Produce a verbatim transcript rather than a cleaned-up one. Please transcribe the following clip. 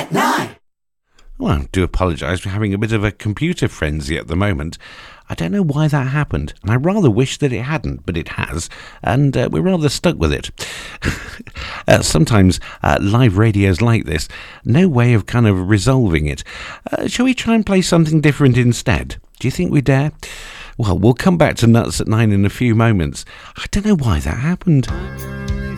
at nine. Well, I do apologise for having a bit of a computer frenzy at the moment. I don't know why that happened, and I rather wish that it hadn't, but it has, and uh, we're rather stuck with it. uh, sometimes uh, live radio's like this, no way of kind of resolving it. Uh, shall we try and play something different instead? Do you think we dare? Well, we'll come back to Nuts at Nine in a few moments. I don't know why that happened.